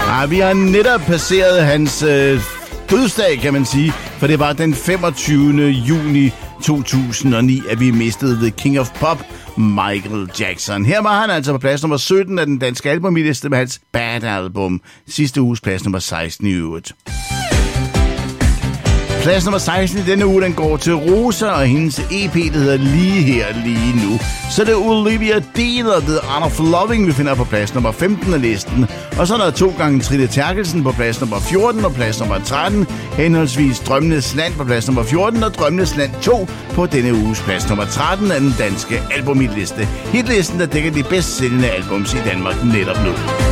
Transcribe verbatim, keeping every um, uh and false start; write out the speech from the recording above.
Ja, vi har netop passeret hans øh, dødsdag, kan man sige, for det var den femogtyvende juni to tusind og ni, at vi mistede The King of Pop, Michael Jackson. Her var han altså på plads nummer sytten af den danske albumliste med hans Bad album. Sidste uges plads nummer seksten i øvrigt. Plads nummer seksten i denne uge, den går til Rosa og hendes E P, der hedder Lige Her, Lige Nu. Så det er Olivia Dean og The Art of Loving, vi finder på plads nummer femten af listen. Og så er der to gange Trille Terkelsen på plads nummer fjorten og plads nummer tretten. Henholdsvis Drømmenes Land på plads nummer fjorten og Drømmenes Land to på denne uges plads nummer tretten af den danske albumhitliste. Hitlisten, der dækker de bedst sælgende albums i Danmark netop nu.